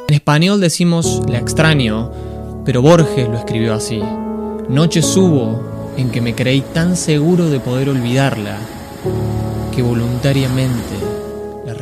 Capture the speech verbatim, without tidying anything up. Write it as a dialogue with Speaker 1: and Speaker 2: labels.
Speaker 1: En español decimos la extraño, pero Borges lo escribió así. Noches hubo en que me creí tan seguro de poder olvidarla, que voluntariamente